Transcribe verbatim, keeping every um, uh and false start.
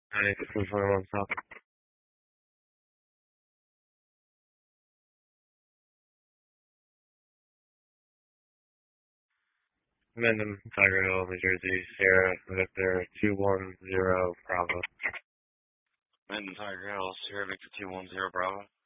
Alright, this is one on top. Mendham, Tiger Hill, New Jersey, Sierra, Victor, two one zero, Bravo. Mendham, Tiger Hill, Sierra Victor two one zero Bravo.